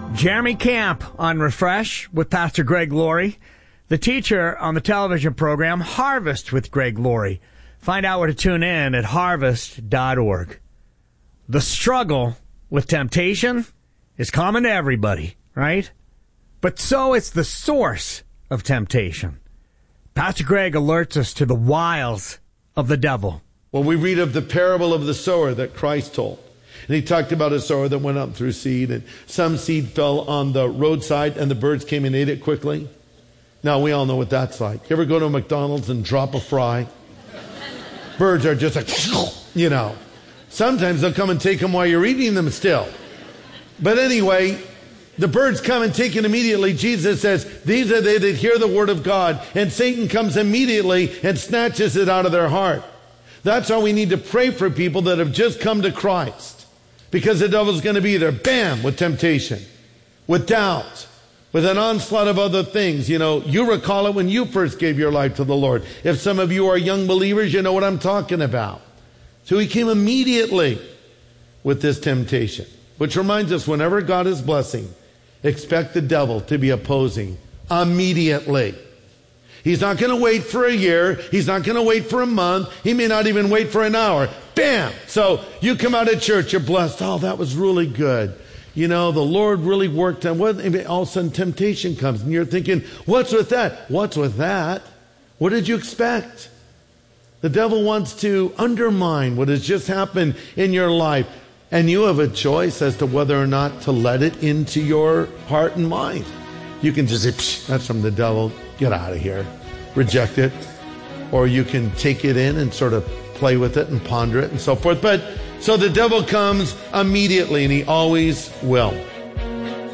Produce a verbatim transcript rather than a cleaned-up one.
Jeremy Camp on Refresh with Pastor Greg Laurie, the teacher on the television program Harvest with Greg Laurie. Find out where to tune in at harvest dot org. The struggle with temptation is common to everybody, right? But so is the source of temptation. Pastor Greg alerts us to the wiles of the devil. Well, we read of the parable of the sower that Christ told. And he talked about a sower that went up through seed, and some seed fell on the roadside, and the birds came and ate it quickly. Now, we all know what that's like. You ever go to a McDonald's and drop a fry? Birds are just like, you know. Sometimes they'll come and take them while you're eating them still. But anyway, the birds come and take it immediately. Jesus says, these are they that hear the word of God, and Satan comes immediately and snatches it out of their heart. That's how we need to pray for people that have just come to Christ. Because the devil's going to be there, bam, with temptation, with doubt, with an onslaught of other things. You know, you recall it when you first gave your life to the Lord. If some of you are young believers, you know what I'm talking about. So he came immediately with this temptation, which reminds us whenever God is blessing, expect the devil to be opposing immediately. He's not going to wait for a year. He's not going to wait for a month. He may not even wait for an hour. Bam! So you come out of church, you're blessed. Oh, that was really good. You know, the Lord really worked on what. All of a sudden temptation comes and you're thinking, what's with that? What's with that? What did you expect? The devil wants to undermine what has just happened in your life. And you have a choice as to whether or not to let it into your heart and mind. You can just say, psh, that's from the devil. Get out of here. Reject it. Or you can take it in and sort of play with it and ponder it and so forth. But so the devil comes immediately, and he always will.